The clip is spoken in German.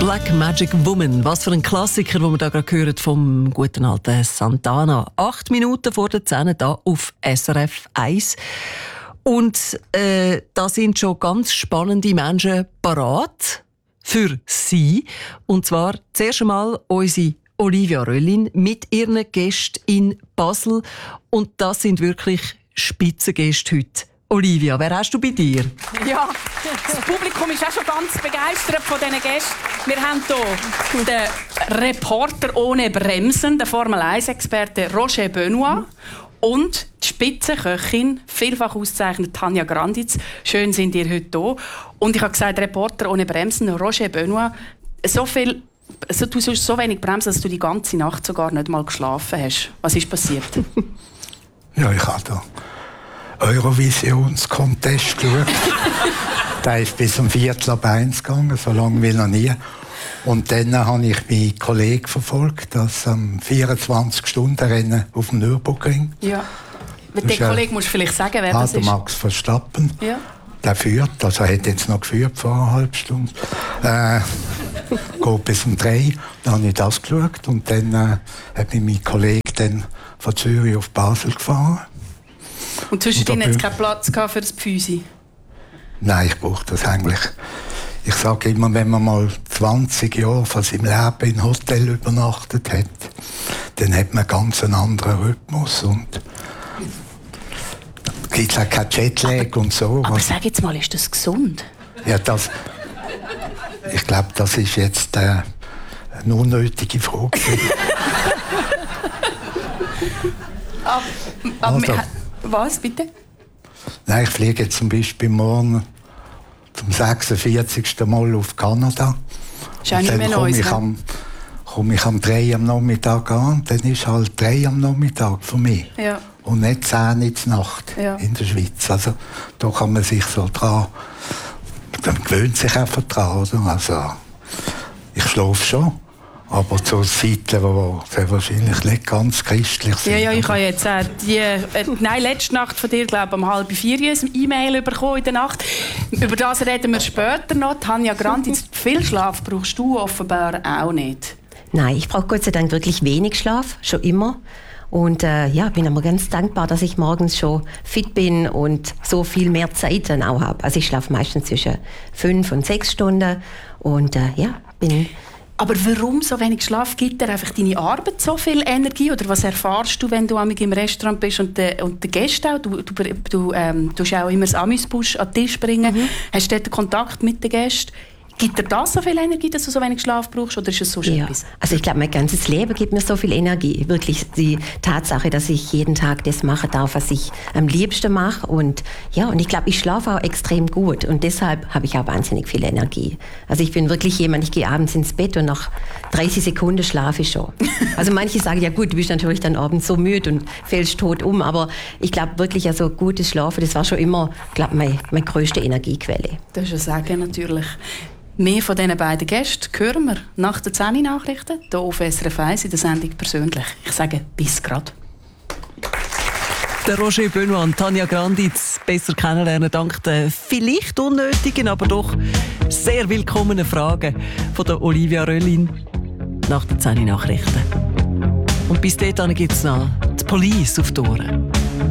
Black Magic Woman, was für ein Klassiker, den wir da gerade hören vom guten alten Santana. 8 Minuten vor der 10 hier auf SRF 1. Und da sind schon ganz spannende Menschen parat für Sie. Und zwar zuerst einmal unsere Olivia Röllin mit ihren Gästen in Basel. Und das sind wirklich Spitzengäste heute. Olivia, wer hast du bei dir? Ja, das Publikum ist auch schon ganz begeistert von diesen Gästen. Wir haben hier den Reporter ohne Bremsen, den Formel-1-Experte Roger Benoit und die Spitzenköchin, vielfach ausgezeichnete Tanja Granditz. Schön sind ihr heute hier. Und ich habe gesagt, Reporter ohne Bremsen, Roger Benoit. Du sollst so wenig bremsen, dass du die ganze Nacht sogar nicht mal geschlafen hast. Was ist passiert? Ja, ich habe da Eurovisions-Contest geschaut. Der ist bis um 1:45 gegangen, so lange wie noch nie. Und dann habe ich meinen Kollegen verfolgt, das 24-Stunden-Rennen auf dem Nürburgring. Ja. Der Kollege musst du vielleicht sagen, wer das ist. Max Verstappen. Ja. Der führt, also er hat jetzt noch geführt vor einer halben Stunde. Geht bis um 3. Dann habe ich das geschaut und dann hat mich mein Kollege dann von Zürich auf Basel gefahren. Und zwischen denen hat es keinen Platz für das Pfüsi? Nein, ich brauche das eigentlich. Ich sage immer, wenn man mal 20 Jahre von seinem Leben in Hotel übernachtet hat, dann hat man ganz einen anderen Rhythmus. Und es gibt auch kein Jetlag und so. Aber sag jetzt mal, ist das gesund? Ja, ich glaube, das ist jetzt eine unnötige Frage. Aber was, bitte? Nein, ich fliege jetzt zum Beispiel morgen zum 46. Mal auf Kanada. Ist auch nicht mehr neu, komme ich am 3 am Nachmittag an, und dann ist halt 3 am Nachmittag für mich. Ja. Und nicht 10 in der Nacht in der Schweiz. Also da kann man sich so dran, man gewöhnt sich einfach dran. Oder? Also, ich schlafe schon. Aber zu Zeiten, die sehr wahrscheinlich nicht ganz christlich sind. Ja, ich habe jetzt letzte Nacht von dir, glaube ich, um 3:30 ein E-Mail bekommen in der Nacht. Über das reden wir später noch. Tanja Granditz, viel Schlaf brauchst du offenbar auch nicht. Nein, ich brauche Gott sei Dank wirklich wenig Schlaf, schon immer. Und bin aber ganz dankbar, dass ich morgens schon fit bin und so viel mehr Zeit dann auch habe. Also ich schlafe meistens zwischen 5 und 6 Stunden und bin... Aber warum so wenig Schlaf? Gibt dir einfach deine Arbeit so viel Energie? Oder was erfährst du, wenn du im Restaurant bist und die Gäste auch? Du tust auch immer das Amüsbusch an den Tisch bringen. Hast du dort Kontakt mit den Gästen? Gibt dir das so viel Energie, dass du so wenig Schlaf brauchst? Oder ist es so etwas? Also ich glaube, mein ganzes Leben gibt mir so viel Energie. Wirklich die Tatsache, dass ich jeden Tag das machen darf, was ich am liebsten mache. Und ich glaube, ich schlafe auch extrem gut. Und deshalb habe ich auch wahnsinnig viel Energie. Also ich bin wirklich jemand, ich gehe abends ins Bett und nach 30 Sekunden schlafe ich schon. Also manche sagen, ja gut, du bist natürlich dann abends so müde und fällst tot um. Aber ich glaube wirklich, also gutes Schlafen, das war schon immer, glaube meine grösste Energiequelle. Das ist ein Sagen natürlich. Mehr von diesen beiden Gästen hören wir nach den 10 Nachrichten hier auf SRF 1 in der Sendung «Persönlich». Ich sage bis grad. Der Roger Benoit und Tanja Granditz besser kennenlernen dank der vielleicht unnötigen, aber doch sehr willkommenen Fragen von der Olivia Röllin nach den 10 Nachrichten. Und bis dahin gibt es noch die Police auf die Ohren.